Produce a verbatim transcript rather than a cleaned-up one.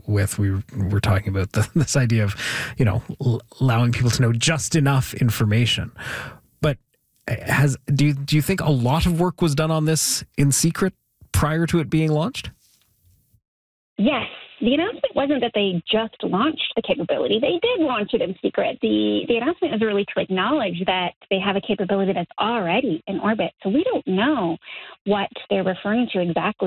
with. We were talking about the, this idea of, you know, l- allowing people to know just enough information. But has do you, do you think a lot of work was done on this in secret prior to it being launched? Yes. The announcement wasn't that they just launched the capability. They did launch it in secret. The the announcement was really to acknowledge that they have a capability that's already in orbit. So we don't know what they're referring to exactly.